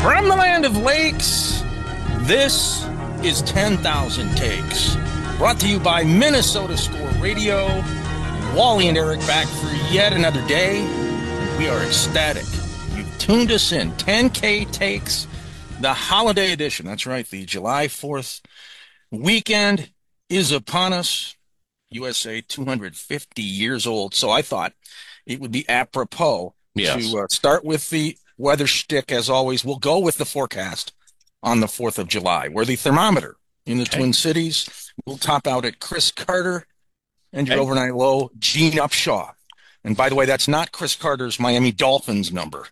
From the land of lakes, this is 10,000 Takes. Brought to you by Minnesota Score Radio. Wally and Eric back for yet another day. We are ecstatic. You've tuned us in. 10K Takes, the holiday edition. That's right, the July 4th weekend is upon us. USA 250 years old. So I thought it would be apropos to start with the weather shtick. As always, we'll go with the forecast on the 4th of July, where the thermometer in the Twin Cities will top out at Chris Carter and your overnight low, Gene Upshaw. And by the way, that's not Chris Carter's Miami Dolphins number.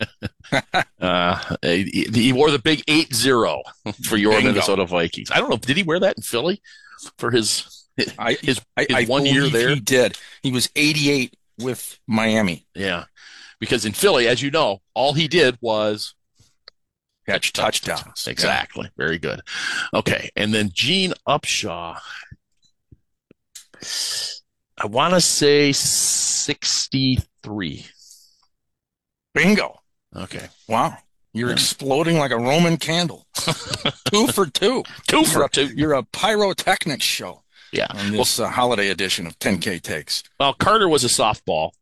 He wore the big 8-0 for your Bingo. Minnesota Vikings. I don't know. Did he wear that in Philly for his 1 year there? He did. He was 88 with Miami. Yeah. Because in Philly, as you know, all he did was catch touchdowns. Exactly. Yeah. Very good. Okay. And then Gene Upshaw, I want to say 63. Bingo. Okay. Wow. You're exploding like a Roman candle. 2 for 2. 2 for 2. You're a pyrotechnics show. Yeah. On this holiday edition of 10K Takes. Well, Carter was a softball.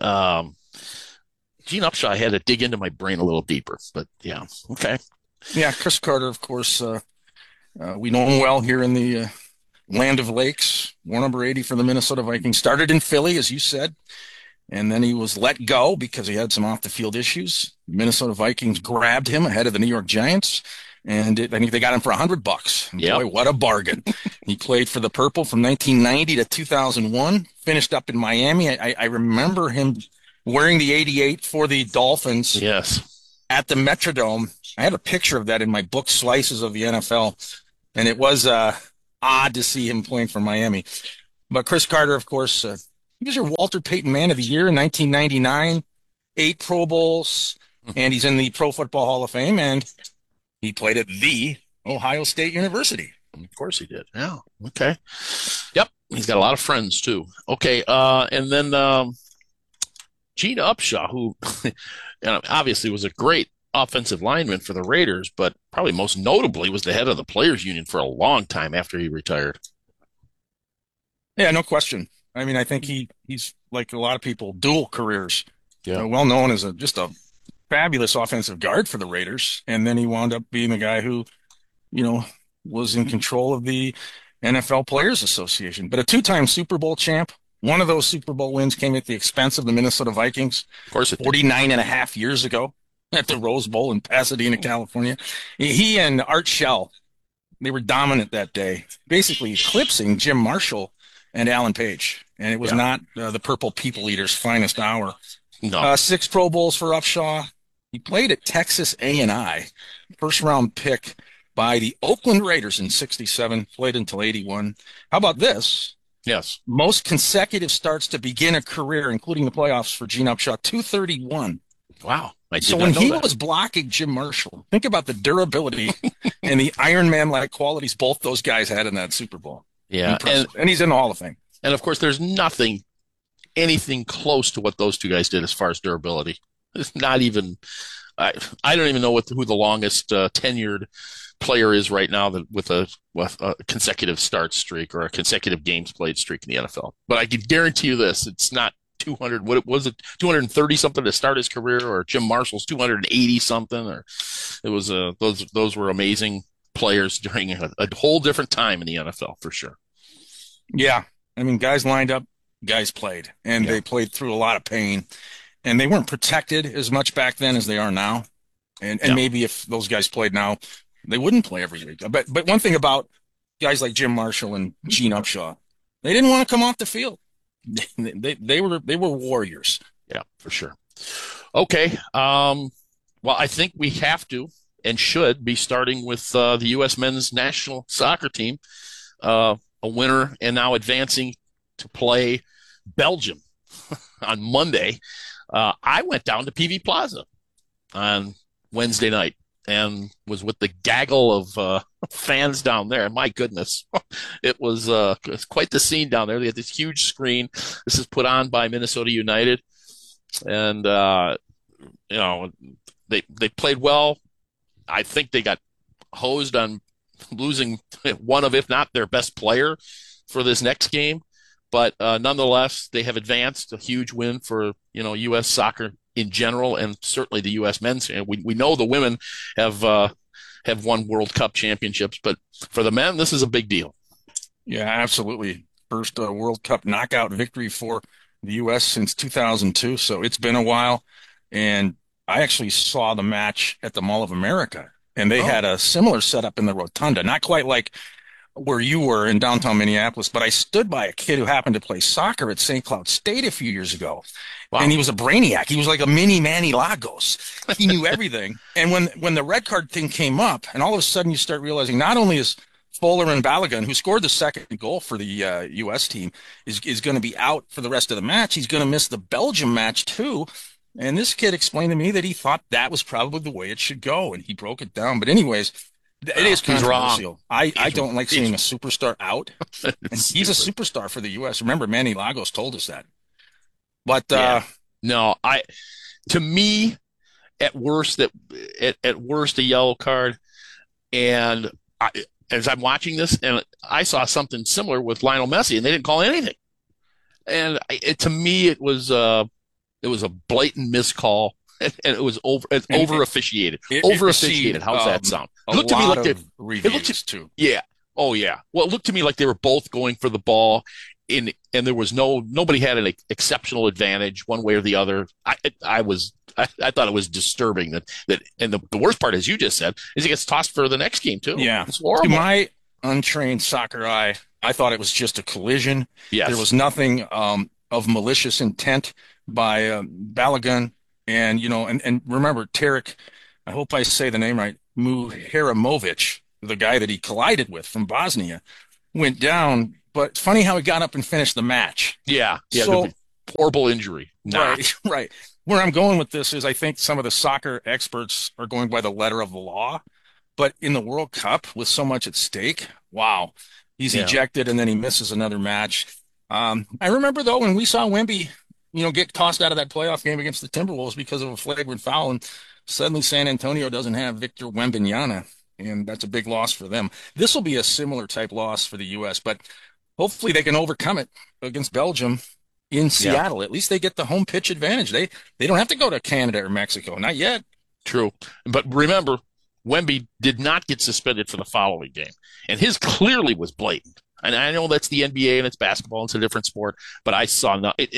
Gene Upshaw, I had to dig into my brain a little deeper, but yeah. Okay. Yeah. Chris Carter, of course, we know him well here in the land of lakes. War number 80 for the Minnesota Vikings. Started in Philly, as you said. And then he was let go because he had some off-the-field issues. The Minnesota Vikings grabbed him ahead of the New York Giants, and I think they got him for $100. Yep. Boy, what a bargain. He played for the Purple from 1990 to 2001, finished up in Miami. I remember him wearing the 88 for the Dolphins. Yes. At the Metrodome. I have a picture of that in my book, Slices of the NFL, and it was odd to see him playing for Miami. But Chris Carter, of course, he was your Walter Payton Man of the Year in 1999, 8 Pro Bowls, and he's in the Pro Football Hall of Fame, and he played at the Ohio State University. Of course he did. Yeah. Okay. Yep. He's got a lot of friends, too. Okay. And then Gene Upshaw, who obviously was a great offensive lineman for the Raiders, but probably most notably was the head of the Players Union for a long time after he retired. Yeah, no question. I mean, I think he's like a lot of people, dual careers. Yeah. Well known as just a fabulous offensive guard for the Raiders. And then he wound up being the guy who, was in control of the NFL Players Association. But a 2-time Super Bowl champ. One of those Super Bowl wins came at the expense of the Minnesota Vikings. Of course it did. 49 and a half years ago at the Rose Bowl in Pasadena, California. He and Art Shell, they were dominant that day, basically eclipsing Jim Marshall and Alan Page. And it was not the Purple People Eater's finest hour. No. 6 Pro Bowls for Upshaw. He played at Texas A&I, first-round pick by the Oakland Raiders in 67, played until 81. How about this? Yes. Most consecutive starts to begin a career, including the playoffs for Gene Upshaw, 231. Wow. So when he was blocking Jim Marshall, think about the durability and the Iron Man-like qualities both those guys had in that Super Bowl. Yeah. And he's in the Hall of Fame. And, of course, there's anything close to what those two guys did as far as durability. It's not even I don't even know who the longest tenured player is right now with a consecutive start streak or a consecutive games played streak in the NFL. But I can guarantee you this, it's not 200. What was it? 230 something to start his career, or Jim Marshall's 280 something, or it was those were amazing players during a whole different time in the NFL for sure. Yeah. I mean, guys lined up, guys played, and they played through a lot of pain, and they weren't protected as much back then as they are now. And maybe if those guys played now, they wouldn't play every week. But one thing about guys like Jim Marshall and Gene Upshaw, they didn't want to come off the field. They were warriors. Yeah, for sure. Okay. Well, I think we have to and should be starting with the U.S. men's national soccer team, a winner and now advancing to play Belgium on Monday. I went down to PV Plaza on Wednesday night and was with the gaggle of fans down there. And my goodness, it was quite the scene down there. They had this huge screen. This is put on by Minnesota United. And, they played well. I think they got hosed on losing one of, if not their best player for this next game. But nonetheless, they have advanced. A huge win for U.S. soccer in general, and certainly the U.S. men's. We know the women have won World Cup championships, but for the men, this is a big deal. Yeah, absolutely. First World Cup knockout victory for the U.S. since 2002, so it's been a while. And I actually saw the match at the Mall of America, and they had a similar setup in the rotunda, not quite like where you were in downtown Minneapolis, but I stood by a kid who happened to play soccer at St. Cloud State a few years ago. Wow. And he was a brainiac. He was like a mini Manny Lagos. He knew everything. And when the red card thing came up, and all of a sudden you start realizing not only is Fuller and Balogun, who scored the second goal for the U.S. team, is going to be out for the rest of the match, he's going to miss the Belgium match too. And this kid explained to me that he thought that was probably the way it should go, and he broke it down. But anyways, it is controversial. I don't like seeing a superstar out, and he's a superstar for the U.S. Remember, Manny Lagos told us that. But no, to me, at worst, a yellow card. And as I'm watching this, and I saw something similar with Lionel Messi, and they didn't call anything. And to me, it was a blatant miscall. And it was over officiated. How's that sound? It looked to me like reviews too. Yeah. Oh yeah. Well, it looked to me like they were both going for the ball, and there was nobody had an exceptional advantage one way or the other. I thought it was disturbing that, and the worst part, as you just said, is it gets tossed for the next game too. Yeah. It's horrible. To my untrained soccer eye, I thought it was just a collision. Yes. There was nothing of malicious intent by Balogun. And, and remember, Tarek, I hope I say the name right, Muharamovic, the guy that he collided with from Bosnia, went down. But it's funny how he got up and finished the match. Yeah. So, horrible injury. Right. Where I'm going with this is I think some of the soccer experts are going by the letter of the law. But in the World Cup, with so much at stake, wow, he's ejected and then he misses another match. I remember, though, when we saw Wemby get tossed out of that playoff game against the Timberwolves because of a flagrant foul, and suddenly San Antonio doesn't have Victor Wembanyama, and that's a big loss for them. This will be a similar type loss for the U.S., but hopefully they can overcome it against Belgium in Seattle. Yeah. At least they get the home pitch advantage. They don't have to go to Canada or Mexico. Not yet. True. But remember, Wemby did not get suspended for the following game, and his clearly was blatant. And I know that's the NBA and it's basketball, and it's a different sport, but I saw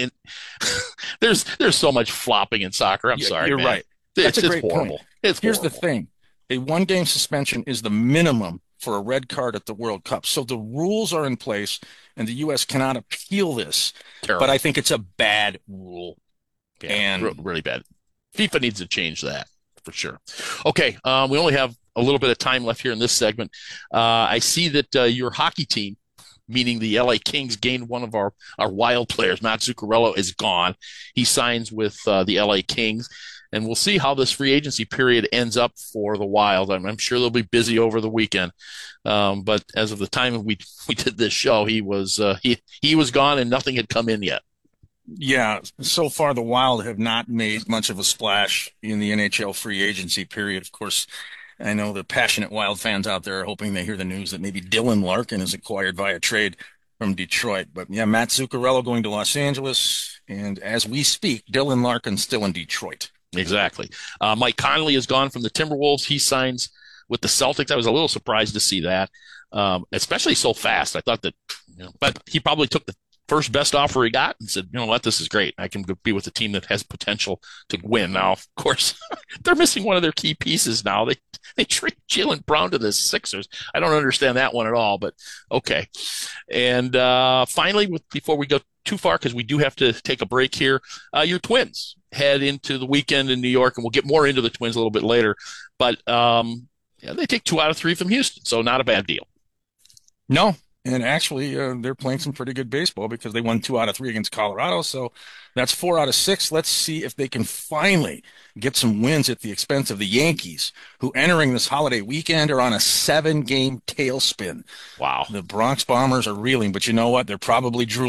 there's so much flopping in soccer. I'm sorry, you're man. right. That's a great horrible. Point. Here's the thing. A one-game suspension is the minimum for a red card at the World Cup. So the rules are in place, and the U.S. cannot appeal this. Terrible. But I think it's a bad rule. Yeah, and really bad. FIFA needs to change that for sure. Okay, we only have a little bit of time left here in this segment. I see that your hockey team, meaning the LA Kings, gained one of our wild players. Matt Zuccarello is gone. He signs with the LA Kings, and we'll see how this free agency period ends up for the Wild. I'm sure they'll be busy over the weekend. But as of the time we did this show, he was gone and nothing had come in yet. Yeah, so far the Wild have not made much of a splash in the NHL free agency period. Of course, I know the passionate Wild fans out there are hoping they hear the news that maybe Dylan Larkin is acquired via trade from Detroit. But yeah, Matt Zuccarello going to Los Angeles. And as we speak, Dylan Larkin's still in Detroit. Exactly. Mike Conley is gone from the Timberwolves. He signs with the Celtics. I was a little surprised to see that, especially so fast. I thought that, but he probably took the first best offer he got and said, you know what, this is great. I can be with a team that has potential to win. Now, of course, they're missing one of their key pieces now. They trade Jaylen Brown to the Sixers. I don't understand that one at all, but okay. And finally, before we go too far, because we do have to take a break here, your Twins head into the weekend in New York, and we'll get more into the Twins a little bit later. But they take 2 out of 3 from Houston, so not a bad deal. No. And actually, they're playing some pretty good baseball because they won 2 out of 3 against Colorado. So that's 4 out of 6. Let's see if they can finally get some wins at the expense of the Yankees, who entering this holiday weekend are on a 7-game tailspin. Wow. The Bronx Bombers are reeling, but you know what? They're probably drooling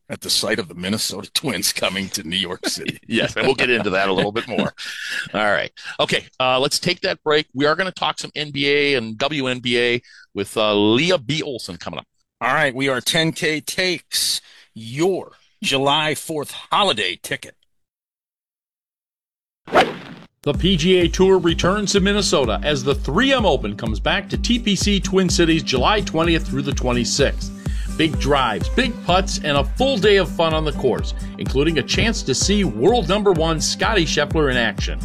at the sight of the Minnesota Twins coming to New York City. Yes, and we'll get into that a little bit more. All right. Okay, let's take that break. We are going to talk some NBA and WNBA with Leah B. Olson coming up. All right, we are 10K Takes, your July 4th holiday ticket. The PGA Tour returns to Minnesota as the 3M Open comes back to TPC Twin Cities July 20th through the 26th. Big drives, big putts, and a full day of fun on the course, including a chance to see world number one Scottie Scheffler in action.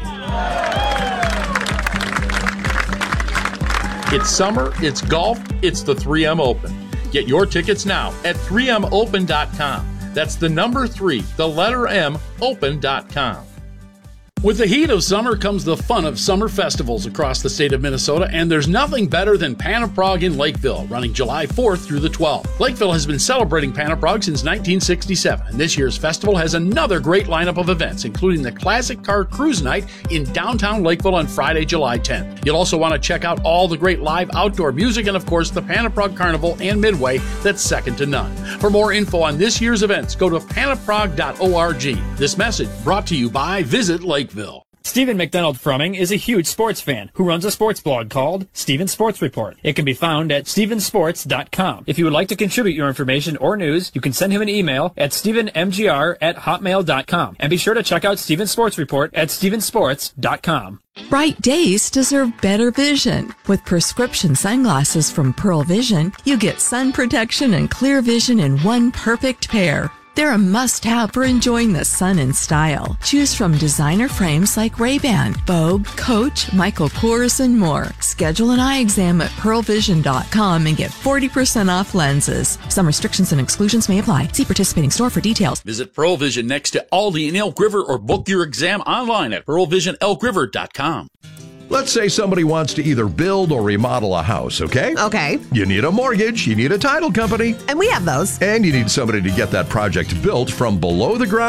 It's summer, it's golf, it's the 3M Open. Get your tickets now at 3mopen.com. That's the number 3, the letter M, open.com. With the heat of summer comes the fun of summer festivals across the state of Minnesota, and there's nothing better than Pan of Prague in Lakeville, running July 4th through the 12th. Lakeville has been celebrating Pan of Prague since 1967, and this year's festival has another great lineup of events, including the Classic Car Cruise Night in downtown Lakeville on Friday, July 10th. You'll also want to check out all the great live outdoor music and, of course, the Pan of Prague Carnival and Midway that's second to none. For more info on this year's events, go to panofprague.org. This message brought to you by Visit Lakeville. Stephen McDonald Frumming is a huge sports fan who runs a sports blog called Stephen Sports Report. It can be found at stephensports.com. If you would like to contribute your information or news, you can send him an email at stephenmgr@hotmail.com. And be sure to check out Stephen Sports Report at stephensports.com. Bright days deserve better vision. With prescription sunglasses from Pearl Vision, you get sun protection and clear vision in one perfect pair. They're a must-have for enjoying the sun in style. Choose from designer frames like Ray-Ban, Vogue, Coach, Michael Kors, and more. Schedule an eye exam at pearlvision.com and get 40% off lenses. Some restrictions and exclusions may apply. See participating store for details. Visit Pearl Vision next to Aldi in Elk River or book your exam online at pearlvisionelkriver.com. Let's say somebody wants to either build or remodel a house, okay? Okay. You need a mortgage, you need a title company, And we have those. and you need somebody to get that project built from below the ground